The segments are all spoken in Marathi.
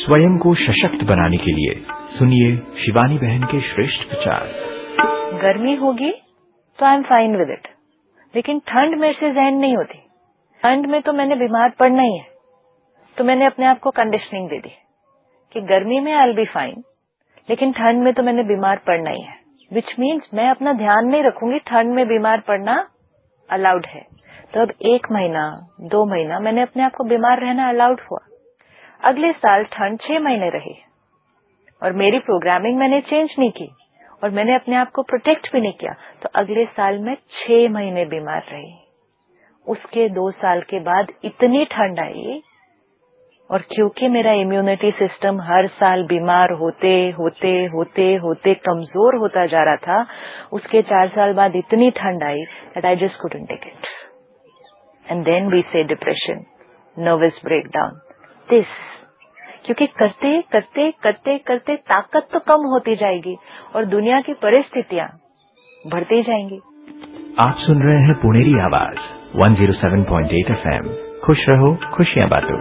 स्वयं को सशक्त बनाने के लिए सुनिए शिवानी बहन के श्रेष्ठ विचार। गर्मी होगी तो आई एम फाइन विद इट, लेकिन ठंड मेरे से सहन नहीं होती। ठंड में तो मैंने बीमार पड़ना ही है, तो मैंने अपने आप को कंडीशनिंग दे दी कि गर्मी में आई विल बी फाइन, लेकिन ठंड में तो मैंने बीमार पड़ना ही है, विच मीन्स मैं अपना ध्यान नहीं रखूंगी, ठंड में बीमार पड़ना अलाउड है। तो अब 1 महीना 2 महीना मैंने अपने आप को बीमार रहना अलाउड हुआ। अगले साल ठंड 6 महीने रही और मेरी प्रोग्रामिंग मैंने चेंज नहीं की और मैंने अपने आप को प्रोटेक्ट भी नहीं किया, तो अगले साल मैं 6 महीने बीमार रही। उसके 2 साल के बाद इतनी ठंड आई, और क्योंकि मेरा इम्यूनिटी सिस्टम हर साल बीमार होते होते होते होते कमजोर होता जा रहा था, उसके 4 साल बाद इतनी ठंड आई that I just couldn't take it. And then we say depression, nervous breakdown, this. क्योंकि करते करते करते करते ताकत तो कम होती जाएगी और दुनिया की परिस्थितियां बढ़ती जाएंगी। आप सुन रहे हैं पुणेरी आवाज 107.8 FM। खुश रहो, खुशियां बांटो।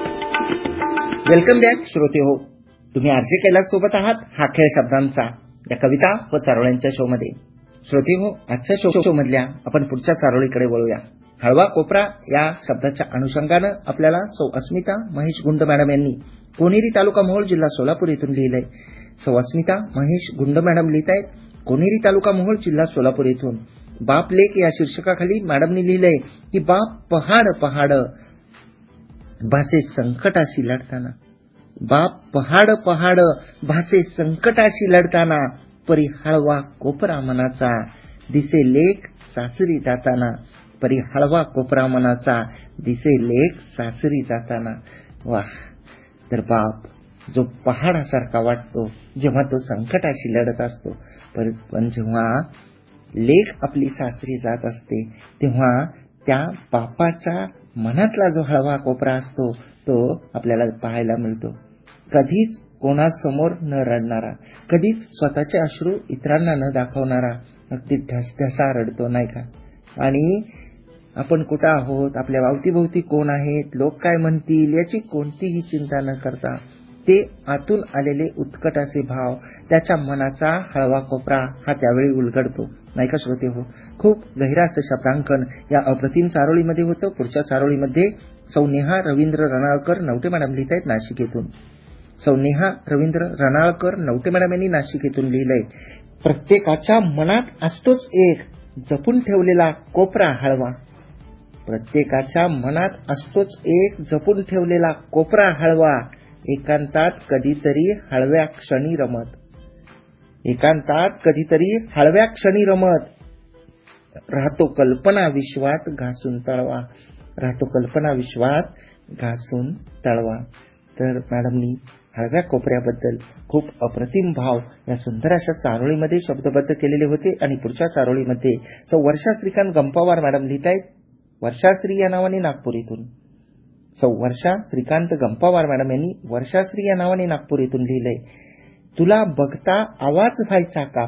वेलकम बॅक श्रोते हो, तुम्ही आरजे कैलास सोबत आहात हा खेळ शब्दांचा या कविता व चारोळ्यांच्या शो मध्ये। श्रोते हो, आजच्या शो मधल्या आपण पुढच्या चारोळीकडे वळूया। हळवा कोपरा या शब्दाच्या अनुषंगाने आपल्याला सौ अस्मिता महेश गुंड मॅडम यांनी कोनेरी तालुका मोहोळ जिल्हा सोलापूर येथून लिहिलंय। सौ अस्मिता महेश गुंड मॅडम लिहितायत कोनेरी तालुका मोहोळ जिल्हा सोलापूर येथून। बाप लेक या शीर्षकाखाली मॅडमनी लिहिलंय की बाप पहाड पहाड भासे संकटाशी लढताना, बाप पहाड पहाड भासे संकटाशी लढताना, परी हळवा कोपरा मनाचा दिसे लेक सासरी जाताना, परी हळवा कोपरा मनाचा दिसे लेक सासरी जाताना। वाह! तर बाप जो पहाडासारखा वाटतो जेव्हा तो संकटाशी लढत असतो, पण जेव्हा लेक आपली सासरी जात असते तेव्हा त्या बापाच्या मनातला जो हळवा कोपरा असतो तो आपल्याला पाहायला मिळतो। कधीच कोणासमोर न रडणारा, कधीच स्वतःचे अश्रू इतरांना न दाखवणारा, अगदी ढसढसा रडतो नाही का। आणि आपण कुठं आहोत, आपल्या अवतीभोवती कोण आहेत, लोक काय म्हणतील याची कोणतीही चिंता न करता ते आतून आलेले उत्कट असे भाव, त्याच्या मनाचा हळवा कोपरा हा त्यावेळी उलगडतो नाही का श्रोते हो। खूप गहिरा असं शब्दांकन या अप्रतिम चारोळीमध्ये होतं। पुढच्या चारोळीमध्ये सौ नेहा रवींद्र रणाळकर नवटे मॅडम लिहित आहेत नाशिक येथून। सौ नेहा रवींद्र रणाळकर नवटे मॅडम यांनी नाशिक येथून लिहिलंय, प्रत्येकाच्या मनात असतोच एक जपून ठेवलेला कोपरा हळवा, प्रत्येकाच्या मनात असतोच एक जपून ठेवलेला कोपरा हळवा, एकांतात कधीतरी हळव्या क्षणी रमत, एकांतात कधीतरी हळव्या क्षणी रमत, राहतो कल्पना विश्वात घासून तळवा, राहतो कल्पना विश्वात घासून तळवा। तर मॅडमनी हळव्या कोपऱ्याबद्दल खूप अप्रतिम भाव या सुंदर अशा चारोळीमध्ये शब्दबद्ध केलेले होते। आणि पुढच्या चारोळीमध्ये सौ वर्षा श्रीकांत गंपावार मॅडम लिहित आहेत वर्षाश्री या नावाने नागपूर येथून। सौ वर्षा श्रीकांत गंपावार मॅडम यांनी वर्षाश्री या नावाने नागपूर येथून लिहिलंय, तुला बघता आवाज व्हायचा का